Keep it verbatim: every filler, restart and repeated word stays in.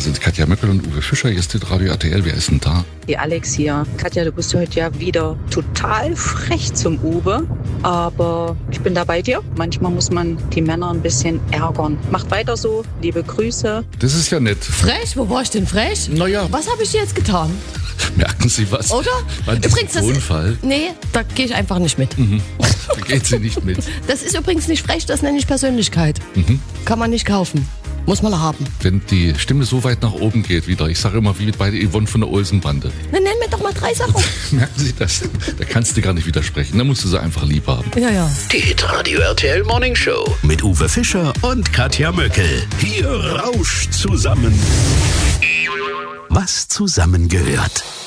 sind Katja Möckel und Uwe Fischer. Hier ist Radio R T L. Wer ist denn da? Die Alex hier. Katja, du bist heute ja wieder total frech zum Uwe. Aber ich bin da bei dir. Manchmal muss man die Männer ein bisschen ärgern. Macht weiter so. Liebe Grüße. Das ist ja nett. Frech? Wo war ich denn frech? Naja. Was habe ich dir jetzt getan? Merken Sie was? Oder? War das Übrigens, ein Tonfall? Das, nee, da gehe ich einfach nicht mit. Mhm. Da geht sie nicht mit. Das ist übrigens nicht frech, das nenne ich Persönlichkeit. Mhm. Kann man nicht kaufen. Muss man haben. Wenn die Stimme so weit nach oben geht wieder, ich sage immer wie bei der Yvonne von der Olsenbande. Dann nenn mir doch mal drei Sachen. Merken Sie das? Da kannst du gar nicht widersprechen. Da musst du sie einfach lieb haben. Ja, ja. Die Hitradio R T L Morning Show mit Uwe Fischer und Katja Möckel. Hier rauscht zusammen, was zusammengehört.